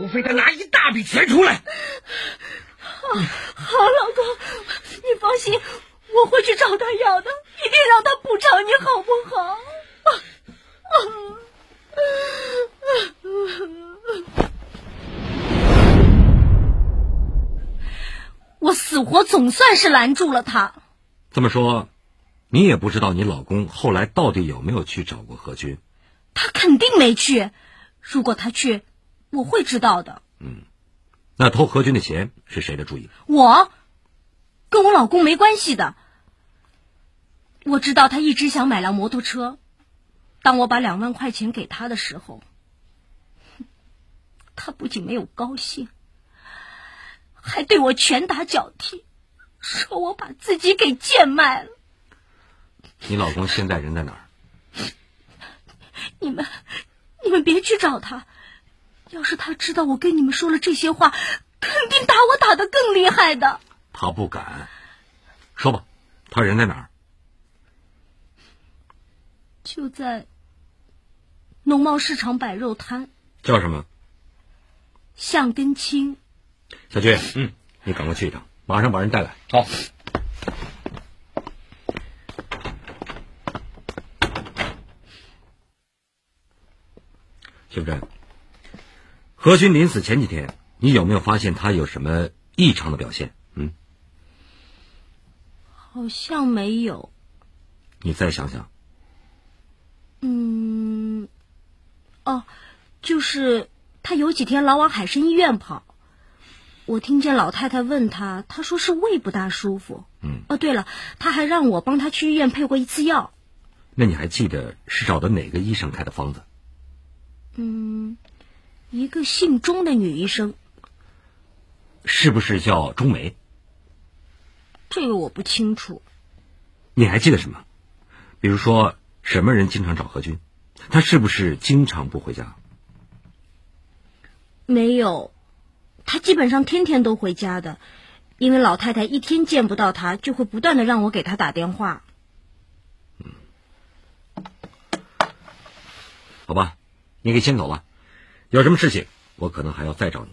我非得拿一大笔钱出来。 好，老公，你放心，我会去找他要的，一定让他补偿你，好不好？我死活总算是拦住了他。 这么说，你也不知道你老公后来到底有没有去找过何军？ 他肯定没去，如果他去，我会知道的。 那偷何军的钱是谁的主意？ 我跟我老公没关系的。我知道他一直想买辆摩托车，当我把2万块钱给他的时候，他不仅没有高兴，还对我拳打脚踢，说我把自己给贱卖了。 你老公现在人在哪儿？ 你们别去找他，要是他知道我跟你们说了这些话，肯定打我打得更厉害的。 他不敢。说吧，他人在哪儿？ 就在农贸市场摆肉摊。 叫什么？ 向根清。 小军，你赶快去一趟，马上把人带来。 好。 秀珍，何军临死前几天，你有没有发现他有什么异常的表现？ 好像没有。 你再想想。 就是他有几天老往海参医院跑，我听见老太太问他，他说是胃不大舒服。对了，他还让我帮他去医院配过一次药。 那你还记得是找的哪个医生开的方子？ 一个姓钟的女医生。 是不是叫钟梅？ 这个我不清楚。 你还记得什么？比如说什么人经常找何军？他是不是经常不回家？ 没有，他基本上天天都回家的，因为老太太一天见不到他，就会不断的让我给他打电话。 好吧，你可以先走了，有什么事情我可能还要再找你。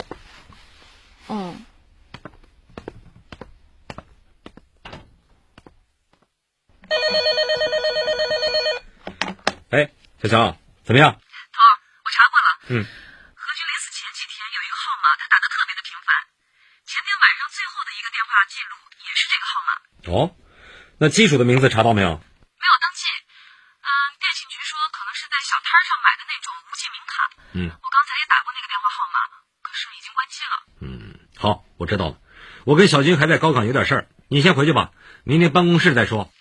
哎，小强，怎么样？ 头儿，我查过了。何军临死前几天有一个号码，他打得特别的频繁。前天晚上最后的一个电话记录也是这个号码。 哦，那机属的名字查到没有？ 没有登记。电信局说可能是在小摊上买的那种无记名卡。我刚才也打过那个电话号码，可是已经关机了。 好，我知道了。我跟小军还在高岗有点事儿，你先回去吧，明天办公室再说。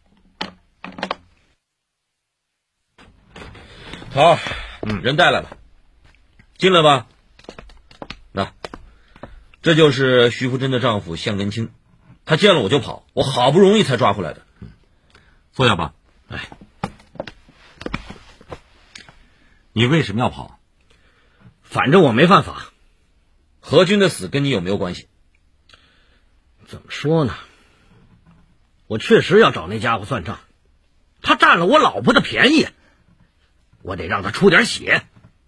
好，人带来了，进来吧。那，这就是徐福珍的丈夫向根清，他见了我就跑，我好不容易才抓回来的。 坐下吧。 哎， 你为什么要跑？ 反正我没犯法。何军的死跟你有没有关系？ 怎么说呢？我确实要找那家伙算账，他占了我老婆的便宜，我得让他出点血。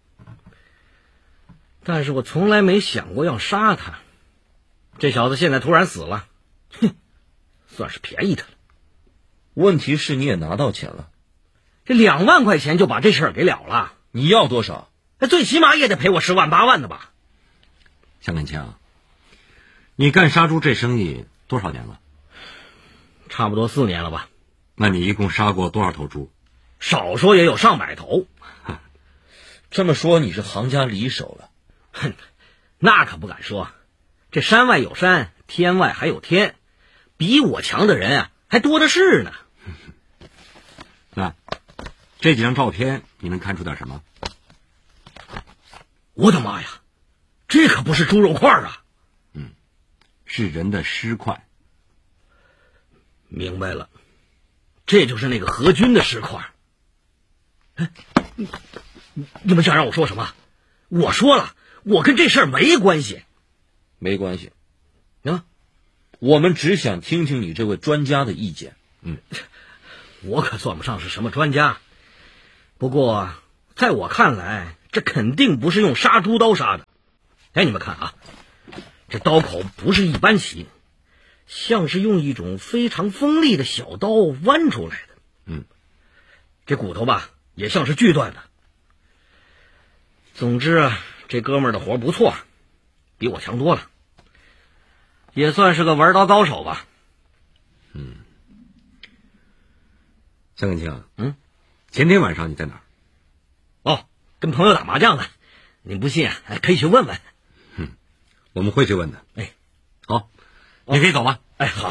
但是我从来没想过要杀他，这小子现在突然死了，算是便宜他了。 问题是你也拿到钱了， 这2万块钱就把这事儿给了了。 你要多少？ 最起码也得赔我10万8万的吧。 向根清，你干杀猪这生意多少年了？ 差不多4年了吧。 那你一共杀过多少头猪？ 少说也有上百头。 这么说你是行家里手了。 那可不敢说，这山外有山，天外还有天，比我强的人还多的是呢。 那这几张照片你能看出点什么？ 我的妈呀，这可不是猪肉块啊！ 是人的尸块。 明白了，这就是那个何军的尸块。你们想让我说什么？我说了，我跟这事儿没关系。 没关系我们只想听听你这位专家的意见。 我可算不上是什么专家，不过在我看来， 这肯定不是用杀猪刀杀的。哎，你们看啊，这刀口不是一般细，像是用一种非常锋利的小刀剜出来的。这骨头吧，也像是锯断的。总之啊，这哥们儿的活不错，比我强多了，也算是个玩刀高手吧。 向根清，前天晚上你在哪儿？ 哦，跟朋友打麻将呢。你不信啊，可以去问问。 我们会去问的。 哎， 好，你可以走吧。 哎，好。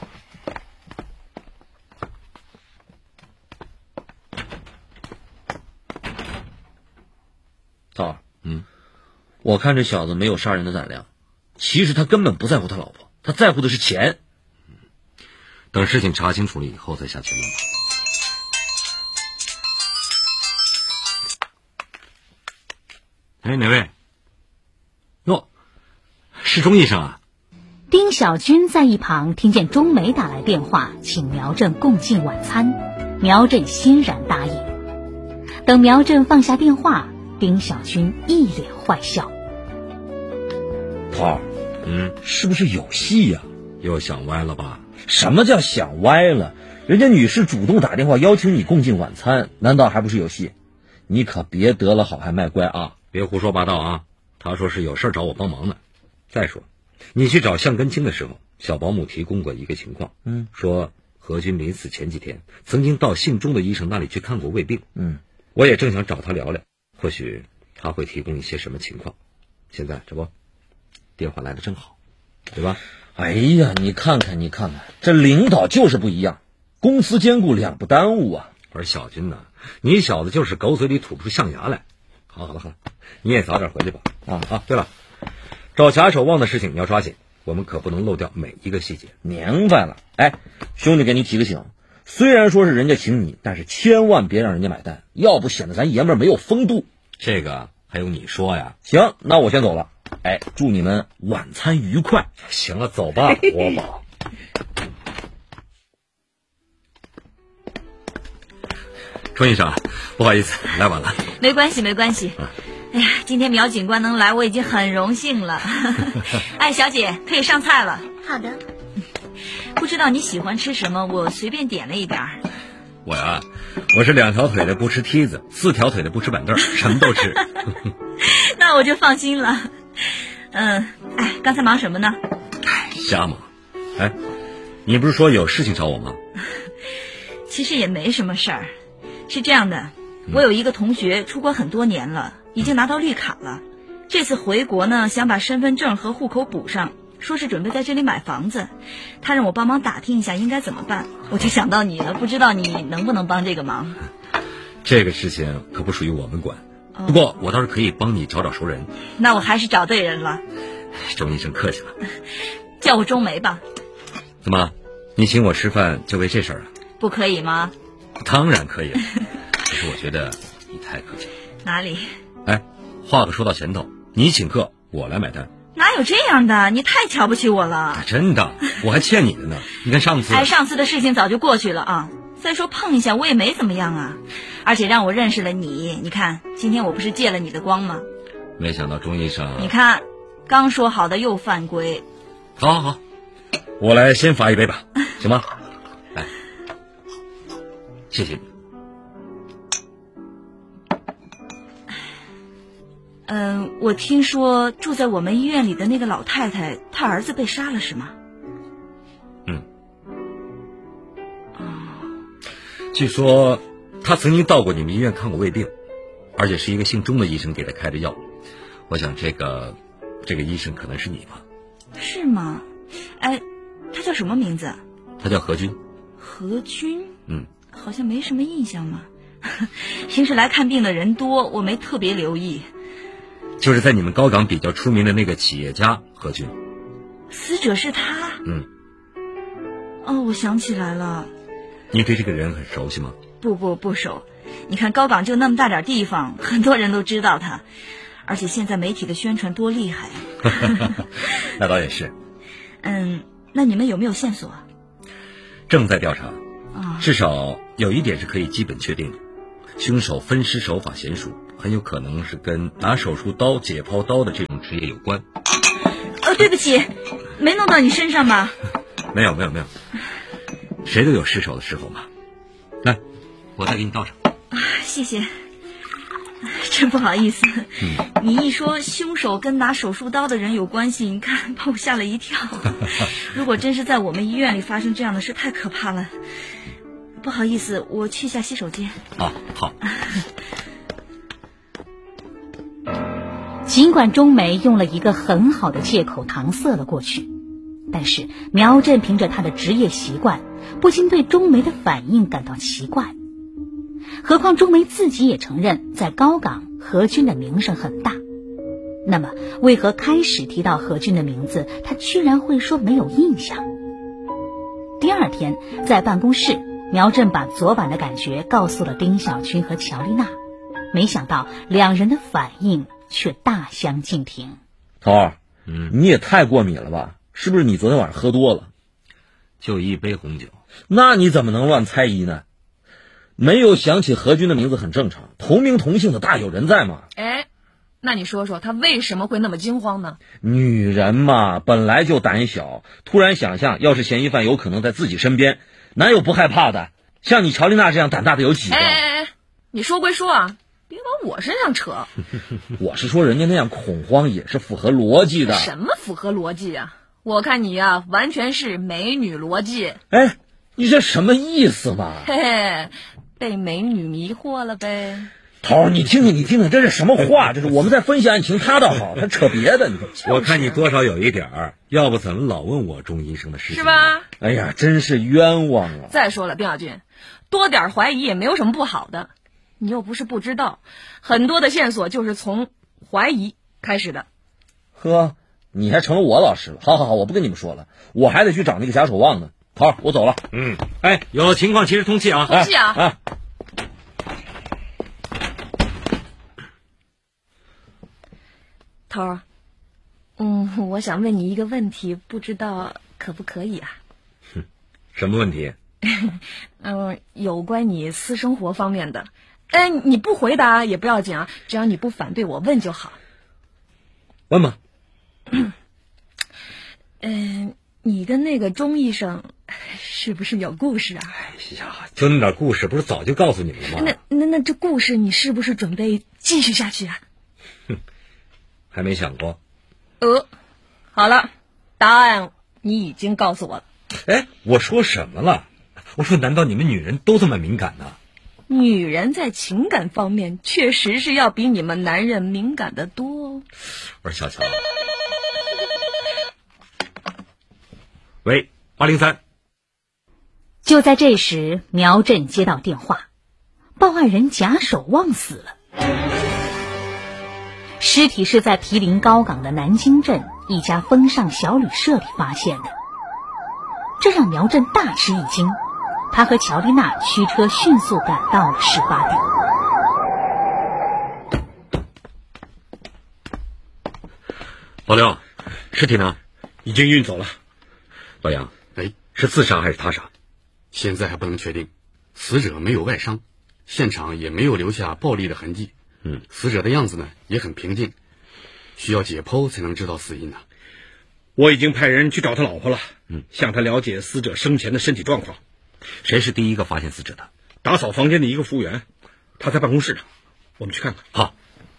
涛儿，我看这小子没有杀人的胆量，其实他根本不在乎他老婆，他在乎的是钱。 等事情查清楚了以后再下结论吧。哎，哪位？哟，是钟医生啊。 丁小军在一旁听见钟梅打来电话，请苗振共进晚餐，苗振欣然答应。等苗振放下电话，丁小军一脸坏笑。 涛儿，是不是有戏呀？ 又想歪了吧？ 什么叫想歪了？人家女士主动打电话邀请你共进晚餐，难道还不是有戏？你可别得了好还卖乖啊！ 别胡说八道啊！他说是有事找我帮忙呢。再说，你去找向根清的时候，小保姆提供过一个情况，说何军临死前几天曾经到姓钟的医生那里去看过胃病。我也正想找他聊聊，或许他会提供一些什么情况。现在这不，电话来得正好，对吧？ 哎呀，你看看，这领导就是不一样，公私兼顾两不耽误啊。 而小军呢，你小子就是狗嘴里吐不出象牙来。好了，你也早点回去吧。对了，找假手腕的事情你要抓紧，我们可不能漏掉每一个细节。 明白了。哎，兄弟给你提个醒，虽然说是人家请你，但是千万别让人家买单，要不显得咱爷们儿没有风度。 这个还用你说呀？ 行，那我先走了。哎，祝你们晚餐愉快。 行了，走吧，国宝。钟医生，不好意思，来晚了。 没关系。哎呀，今天苗警官能来，我已经很荣幸了。哎，小姐，可以上菜了。 好的。 不知道你喜欢吃什么，我随便点了一点儿。 我是2条腿的不吃梯子，4条腿的不吃板凳，什么都吃。 那我就放心了。刚才忙什么呢？ 瞎忙。哎，你不是说有事情找我吗？ 其实也没什么事儿。是这样的，我有一个同学出国很多年了，已经拿到绿卡了。这次回国呢，想把身份证和户口补上，说是准备在这里买房子。他让我帮忙打听一下应该怎么办，我就想到你了，不知道你能不能帮这个忙。 这个事情可不属于我们管，不过我倒是可以帮你找熟人。 那我还是找对人了。 钟医生客气了。 叫我钟梅吧。 怎么，你请我吃饭就为这事儿啊？ 不可以吗？ 当然可以了，可是我觉得你太客气了。 哪里？ 哎，话可说到前头，你请客，我来买单。 哪有这样的？你太瞧不起我了。 真的，我还欠你的呢。你看上次， 上次的事情早就过去了啊。再说碰一下我也没怎么样啊，而且让我认识了你，你看今天我不是借了你的光吗？ 没想到钟医生， 你看刚说好的又犯规。 好，我来先罚一杯吧，行吗？来，谢谢你。 我听说住在我们医院里的那个老太太，她儿子被杀了是吗？ 据说他曾经到过你们医院看过胃病，而且是一个姓钟的医生给他开的药。我想这个医生可能是你吧？ 是吗？哎，他叫什么名字？ 他叫何军。 何军？好像没什么印象嘛。平时来看病的人多，我没特别留意。 就是在你们高岗比较出名的那个企业家何军。 死者是他？哦，我想起来了。 你对这个人很熟悉吗？ 不熟。你看高岗就那么大点地方，很多人都知道他，而且现在媒体的宣传多厉害啊。 那倒也是。 那你们有没有线索啊？ 正在调查，至少有一点是可以基本确定的， 凶手分尸手法娴熟，很有可能是跟拿手术刀、解剖刀的这种职业有关。 对不起，没弄到你身上吧？ 没有，谁都有失手的时候嘛。来，我再给你倒上。 谢谢。真不好意思，你一说凶手跟拿手术刀的人有关系，你看把我吓了一跳。如果真是在我们医院里发生这样的事，太可怕了。不好意思，我去一下洗手间。 好。 尽管钟梅用了一个很好的借口搪塞了过去，但是苗振凭着他的职业习惯，不禁对钟梅的反应感到奇怪。何况钟梅自己也承认，在高岗何军的名声很大。那么，为何开始提到何军的名字，他居然会说没有印象？第二天，在办公室，苗振把昨晚的感觉告诉了丁小军和乔丽娜，没想到两人的反应却大相径庭。 头儿，你也太过敏了吧？是不是你昨天晚上喝多了？ 就一杯红酒。 那你怎么能乱猜疑呢？没有想起何军的名字很正常，同名同姓的大有人在嘛。 那你说说他为什么会那么惊慌呢？ 女人嘛，本来就胆小，突然想象要是嫌疑犯有可能在自己身边，哪有不害怕的？像你乔丽娜这样胆大的有几个？ 你说归说啊，别往我身上扯。 我是说人家那样恐慌也是符合逻辑的。 什么符合逻辑啊？我看你呀，完全是美女逻辑。 你这什么意思嘛？ 被美女迷惑了呗。 头儿，你听听，这是什么话？这是我们在分析案情，他倒好，他扯别的。你说，我看你多少有一点儿，要不怎么老问我钟医生的事情？ 是吧？ 哎呀，真是冤枉啊！ 再说了，丁小军，多点怀疑也没有什么不好的。你又不是不知道，很多的线索就是从怀疑开始的。 呵，你还成了我老师了。好，我不跟你们说了，我还得去找那个假手腕呢。头儿，我走了。 有情况及时通气啊！ 通气啊！头儿，我想问你一个问题，不知道可不可以啊？ 什么问题？ 有关你私生活方面的。你不回答也不要紧啊，只要你不反对我问就好。 问吧。 你跟那个钟医生是不是有故事啊？ 就那点故事，不是早就告诉你们了吗？ 那这故事你是不是准备继续下去啊？ 还没想过。 好了，答案你已经告诉我了。 我说什么了？我说难道你们女人都这么敏感呢？ 女人在情感方面确实是要比你们男人敏感得多哦。 我说小乔。喂，803。 就在这时，苗振接到电话，报案人贾守望死了，尸体是在毗邻高岗的南京镇一家风尚小旅社里发现的，这让苗振大吃一惊。他和乔丽娜驱车迅速赶到了事发地。 老刘，尸体呢？ 已经运走了。 老杨，是自杀还是他杀？ 现在还不能确定，死者没有外伤，现场也没有留下暴力的痕迹。死者的样子呢也很平静，需要解剖才能知道死因呢。 我已经派人去找他老婆了，向他了解死者生前的身体状况。 谁是第一个发现死者的？ 打扫房间的一个服务员，他在办公室呢，我们去看看。 好。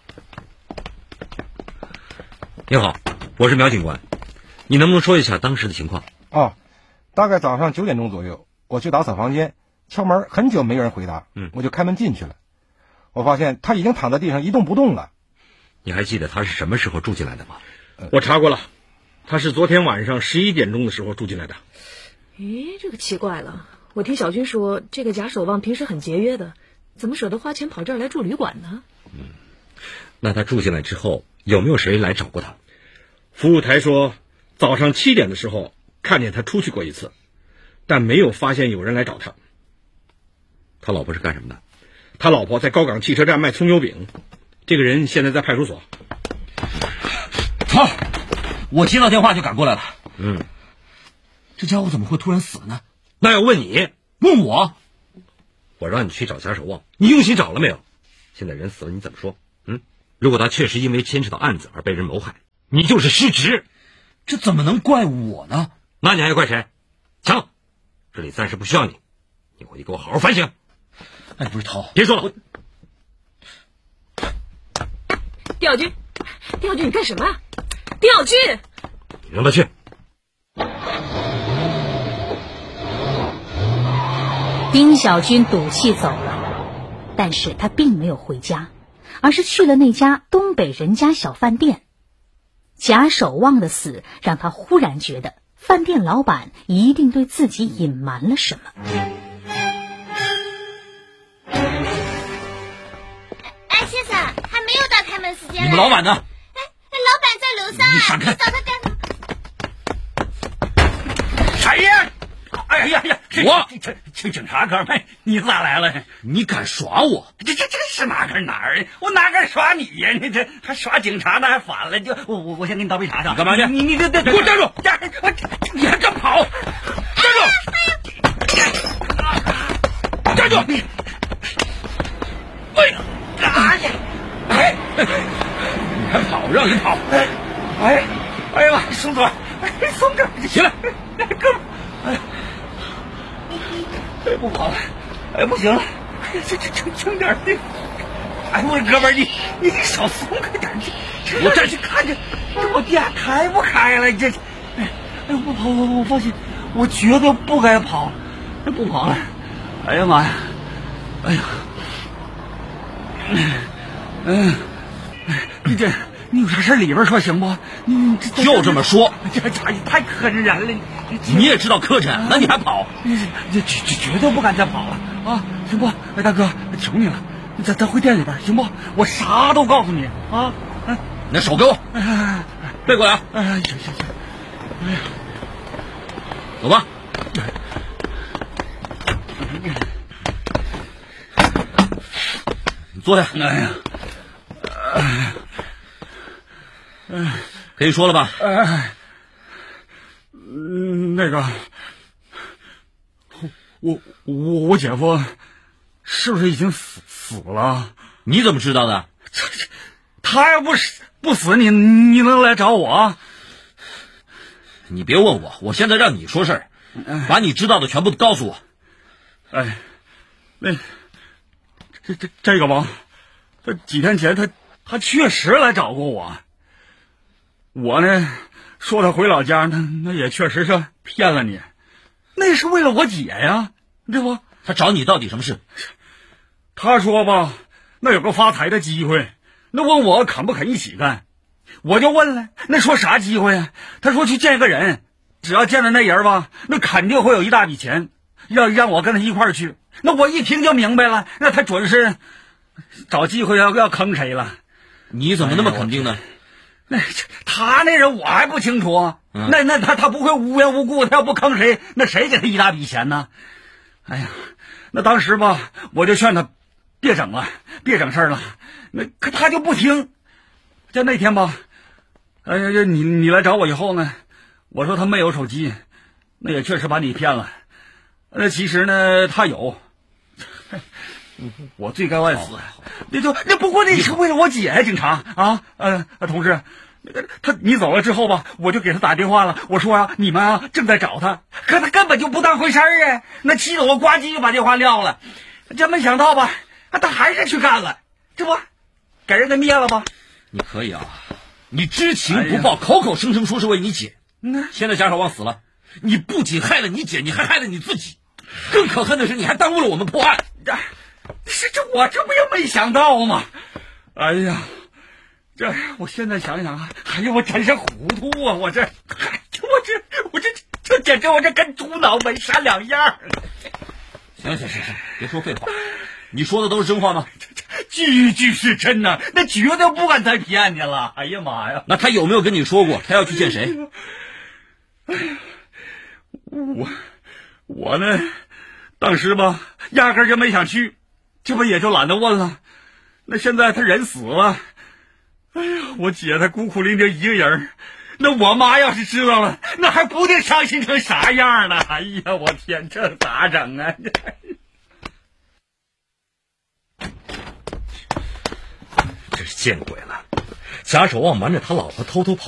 你好，我是苗警官，你能不能说一下当时的情况？ 大概早上9点钟左右，我去打扫房间，敲门很久没有人回答，我就开门进去了。我发现他已经躺在地上一动不动了。 你还记得他是什么时候住进来的吗？ 我查过了，他是昨天晚上11点钟的时候住进来的。 这个奇怪了，我听小军说这个贾守望平时很节约的，怎么舍得花钱跑这儿来住旅馆呢？ 那他住进来之后有没有谁来找过他？ 服务台说早上7点的时候看见他出去过一次，但没有发现有人来找他。 他老婆是干什么的？ 他老婆在高岗汽车站卖葱油饼，这个人现在在派出所。 好，我接到电话就赶过来了。这家伙怎么会突然死了呢？ 那要问你。 问我？ 我让你去找贾守望，你用心找了没有？现在人死了，你怎么说？如果他确实因为牵扯到案子而被人谋害，你就是失职， 这怎么能怪我呢？ 那你还怪谁？强，这里暂时不需要你，你回去给我好好反省。 哎，不是涛， 别说了， 调军，你干什么？调军， 你让他去。 丁小军赌气走了，但是他并没有回家，而是去了那家东北人家小饭店。贾守望的死让他忽然觉得饭店老板一定对自己隐瞒了什么。 哎，先生，还没有到开门时间。 你们老板呢？ 老板在楼上。 你闪开！ 找他干什么？ 谁呀？哎呀呀！ 我这警察哥们，你咋来了？ 你敢耍我？ 这是哪跟哪儿？我哪敢耍你呀？你这还耍警察呢，还反了？就我先给你倒杯茶去。 干嘛去？ 你给我站住！ 你还敢跑？ 站住！ 哎呀！哎！ 你还跑？让你跑！ 哎呀妈！松嘴！松嘴！ 起来！ 哥们！不跑了！哎，不行了！这轻点的！哎，我哥们儿，你少松开点！ 我站起看着，这我店开不开了？这，哎，不跑，我放心，我绝对不该跑，不跑了！哎呀妈呀！哎呀！你有啥事里边说行不？你就这么说， 这家伙太磕碜人了！ 你也知道磕碜，那你还跑？ 这绝对不敢再跑了啊！行不？哎，大哥，求你了，咱回店里边行不？我啥都告诉你啊！ 你的手给我，背过来啊！ 行。哎呀， 走吧。你坐下。可以说了吧？ 那个，我姐夫是不是已经死了？ 你怎么知道的？ 他要不死，你能来找我？ 你别问我，我现在让你说事儿，把你知道的全部告诉我。 哎，那这个吧，他几天前他确实来找过我。我呢说他回老家，那也确实是骗了你，那是为了我姐呀，对不？ 他找你到底什么事？ 他说吧，那有个发财的机会，那问我肯不肯一起干，我就问了，那说啥机会啊？他说去见一个人，只要见了那人吧，那肯定会有一大笔钱，让我跟他一块儿去。那我一听就明白了，那他准是找机会要坑谁了。 你怎么那么肯定呢？ 那他那人我还不清楚啊，那他不会无缘无故，他要不坑谁，那谁给他一大笔钱呢？哎呀，那当时吧，我就劝他别整了，别整事儿了，那可他就不听。就那天吧，你来找我以后呢，我说他没有手机，那也确实把你骗了。那其实呢，他有。我罪该万死，那不过那是为了我姐呀，警察啊，同志，你走了之后吧，我就给他打电话了，我说啊，你们啊正在找他，可他根本就不当回事儿啊，那气得我呱唧就把电话撂了，真没想到吧，他还是去干了，这不给人给灭了吧？ 你可以啊，你知情不报，口口声声说是为你姐，现在贾守望死了，你不仅害了你姐，你还害了你自己，更可恨的是你还耽误了我们破案。 我这不也没想到吗？哎呀，我现在想想啊，哎呀，我真是糊涂啊！我这简直我这跟猪脑没啥两样。 行，别说废话，你说的都是真话吗？ 句句是真呐，那绝对不敢再骗你了。哎呀妈呀！ 那他有没有跟你说过他要去见谁？ 哎呀，我呢，当时吧，压根儿就没想去。这不也就懒得问了，那现在他人死了，哎呀，我姐她孤苦伶仃一个人，那我妈要是知道了，那还不得伤心成啥样呢？哎呀，我天，这咋整啊？ 真是见鬼了！贾守望瞒着他老婆偷偷跑